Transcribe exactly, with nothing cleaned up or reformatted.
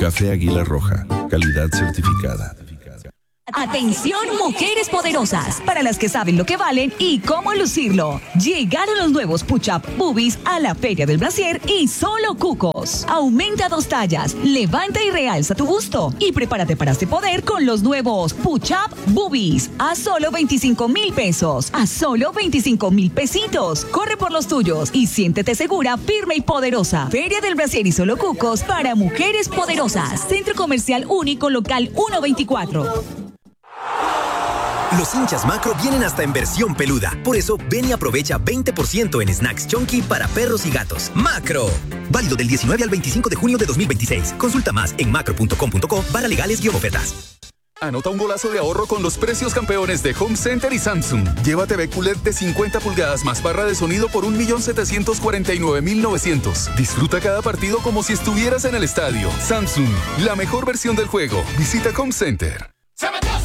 Café Águila Roja, calidad certificada. Atención, mujeres poderosas, para las que saben lo que valen y cómo lucirlo. Llegaron los nuevos Push-Up Boobies a la Feria del Brasier y solo cucos. Aumenta dos tallas, levanta y realza tu busto y prepárate para este poder con los nuevos Push-Up Boobies a solo veinticinco mil pesos, a solo veinticinco mil pesitos. Corre por los tuyos y siéntete segura, firme y poderosa. Feria del Brasier y solo cucos para mujeres poderosas. Centro Comercial Único Local ciento veinticuatro. Los hinchas Macro vienen hasta en versión peluda. Por eso, ven y aprovecha veinte por ciento en snacks Chunky para perros y gatos. ¡Macro! Válido del diecinueve al veinticinco de junio de dos mil veintiséis. Consulta más en macro punto com punto co barra legales guión ofertas. Anota un golazo de ahorro con los precios campeones de Home Center y Samsung. Lleva T V Q L E D de cincuenta pulgadas más barra de sonido por un millón setecientos cuarenta y nueve mil novecientos. Disfruta cada partido como si estuvieras en el estadio. Samsung, la mejor versión del juego. Visita Home Center.